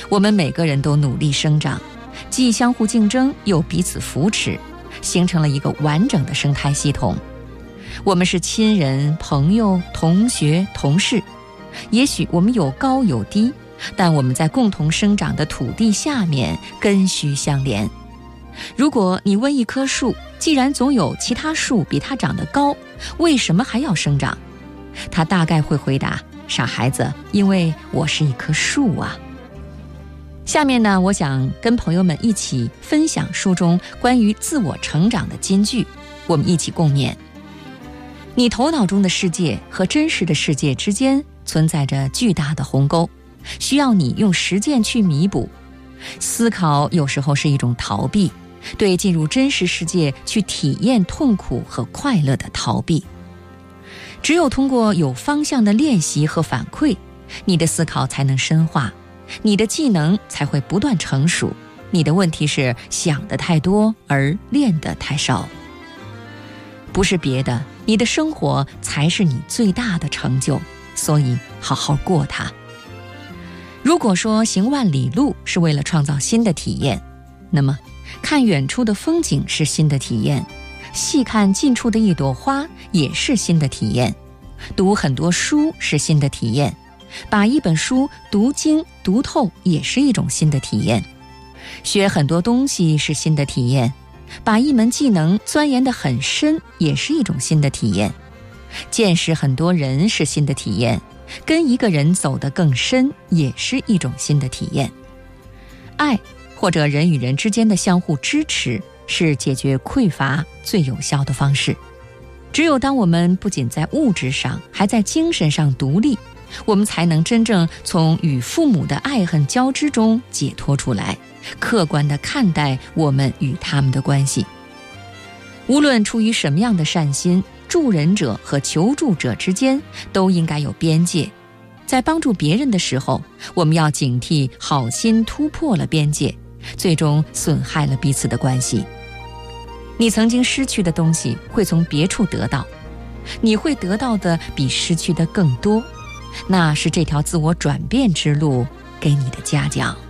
我们每个人都努力生长，既相互竞争又彼此扶持，形成了一个完整的生态系统。我们是亲人、朋友、同学、同事，也许我们有高有低，但我们在共同生长的土地下面根须相连。如果你问一棵树，既然总有其他树比它长得高，为什么还要生长？它大概会回答：傻孩子，因为我是一棵树啊。下面呢，我想跟朋友们一起分享书中关于自我成长的金句，我们一起共勉。你头脑中的世界和真实的世界之间存在着巨大的鸿沟，需要你用实践去弥补。思考有时候是一种逃避，对进入真实世界去体验痛苦和快乐的逃避。只有通过有方向的练习和反馈，你的思考才能深化，你的技能才会不断成熟。你的问题是想得太多而练得太少。不是别的，你的生活才是你最大的成就，所以好好过它。如果说行万里路是为了创造新的体验，那么看远处的风景是新的体验，细看近处的一朵花也是新的体验，读很多书是新的体验，把一本书读精读透也是一种新的体验，学很多东西是新的体验，把一门技能钻研得很深也是一种新的体验，见识很多人是新的体验，跟一个人走得更深也是一种新的体验。爱或者人与人之间的相互支持是解决匮乏最有效的方式。只有当我们不仅在物质上，还在精神上独立，我们才能真正从与父母的爱恨交织中解脱出来，客观地看待我们与他们的关系。无论出于什么样的善心，助人者和求助者之间都应该有边界。在帮助别人的时候，我们要警惕好心突破了边界，最终损害了彼此的关系。你曾经失去的东西会从别处得到，你会得到的比失去的更多，那是这条自我转变之路给你的嘉奖。